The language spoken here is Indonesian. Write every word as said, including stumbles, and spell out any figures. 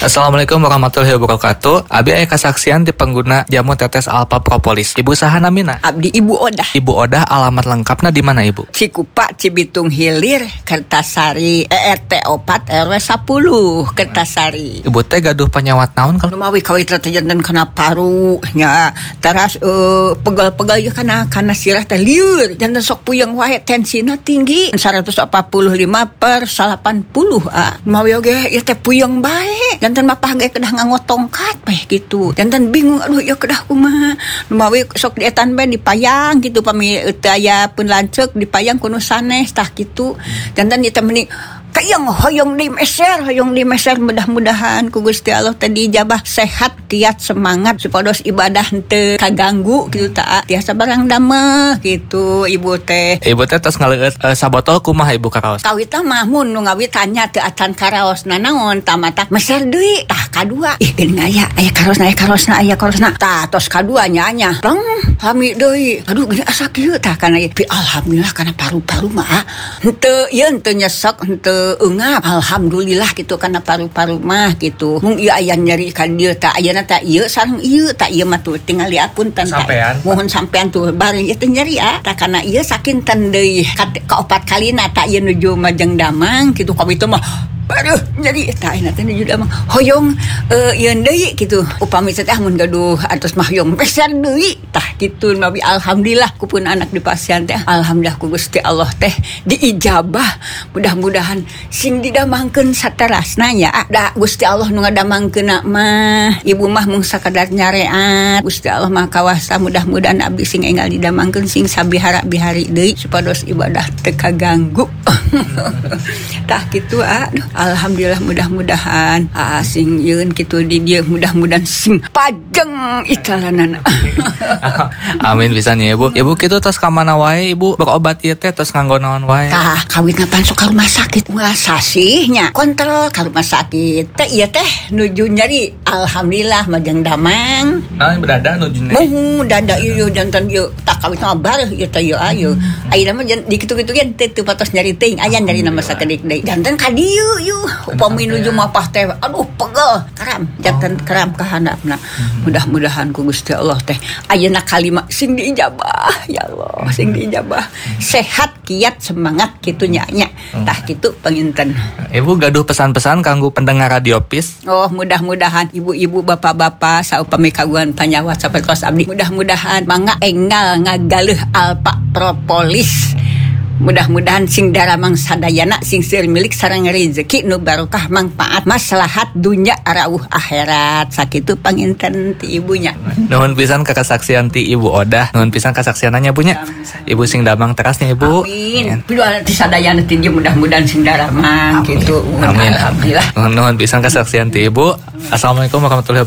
Assalamualaikum warahmatullahi wabarakatuh. Abi aya kasaksian di pengguna jamu tetes Alpha Propolis. Ibu saha namina? Abdi Ibu Odah. Ibu Odah, alamat lengkapna di mana Ibu? Cikupa, Cibitung Hilir, Kertasari, E R T opat R W sepuluh, Kertasari. Ibu teh gaduh penyawat naon kalau Lumawi kawit jantan kena paru nya teras uh, pegal-pegal ya kana kana sirah teh lieur jantan sok puyeng wae tensina tinggi seratus empat puluh lima per delapan puluh ah lumawi oge ieu teh puyeng bae jantan mapah ge kedah nganggo tongkat bae gitu jantan bingung aduh ya kedah kumaha lumawi sok dietan bae dipayang gitu pami teu aya pun lanceuk dipayang kuno sanes tah kitu jantan ieu teh meni kayang hoyong di meser, hoyong di meser mudah-mudahan ku Gusti Allah tadi jabah sehat, kiat semangat supados ibadah henteu kaganggu gitu ta. Tiasa barang dameh gitu ibu teh. Ibu teh tos ngaleueut uh, sabotol kumaha Ibu karaos? Kawit mah mun nu ngawit tanya teu atan karaosna naon tamata meser deui tah kadua. Ih geuning aya aya karosna aya karosna aya karosna. Tah tos kadua nya nya. Rong hami deui. Aduh gini asa kieu tah kana ieu. Alhamdulillah kana paru-paru mah henteu ieu henteu nyesek henteu engap alhamdulillah gitu karena paru-paru mah gitu mung ieu aya nyeri ka dieu tah ayeuna tah ieu sareng ieu tah ieu mah tuh tinggal diapunten tah mohon sampean tuh bari ieu teh nyeri ah tah kana ieu sakinten deui ka opat kalina tah ieu nuju Majeng Damang gitu ka itu mah aduh jadi tah ina teh nuju Damang hoyong uh, ieu deui gitu upami teh mun gaduh atos mah hoyong peser deui tah kitu nabi alhamdulillah ku pun anak di pasien teh alhamdulillah ku Gusti Allah teh diijabah mudah-mudahan sing didamangkeun saterasna nya da Gusti Allah nu ngadamangkeunna mah ibu mah mung sakadar nyareat Gusti Allah mah kawasa mudah-mudahan abdi sing enggal didamangkeun sing sabihara-bihari deui supados ibadah teu kaganggu tah kitu aduh alhamdulillah mudah-mudahan ah sing yeun kitu di dieu mudah-mudahan sing pajeng italanana amin pisan ya Ibu. Ibu kitu tos ka mana wae Ibu berobat ieu teh tos nganggo naon wae? Tah kawit ngapan sok ka rumah sakit masa sih nya kontrol ka rumah sakit teh ieu teh nuju nyeri alhamdulillah Majeng Damang nah berada nuju nyeri oh dada ieu jantan ieu tak kawit mah bareuh ieu teh ieu ayeuna ayeuna mah di kitu-kitu ge teu patos nyeri teuing aya nyeri nama sakedik deui jantan ka dieu ieu upami nuju mapah teh aduh pegel karam jantan karam ka handapna mudah-mudahan ku Gusti Allah teh ayeuna kalima sing diijabah ya Allah sing diijabah sehat kiat semangat kitu nya nya tah kitu panginten. Ibu gaduh pesan-pesan kanggo pendengar Radio Peace. Oh mudah-mudahan ibu-ibu bapak-bapak saupami kagungan panyawat sapertos abdi mudah-mudahan mangga enggal ngagaleuh Alpha Propolis. Mudah-mudahan sing daramang sadayana sing seueur milik sareng rezeki nu barokah manfaat maslahat dunya arauh akhirat sakitu panginten ti ibunya. Nuhun pisan ka kasaksian ti Ibu Odah, nuhun pisan kasaksiananya bunya. Ibu sing damang terasnya Ibu. Amin. Pidoana ti sadayana ti dieu mudah-mudahan sing daramang kitu. Amin. Alhamdulillah. Nuhun pisan kasaksian ti Ibu. Assalamualaikum warahmatullahi wabarakatuh.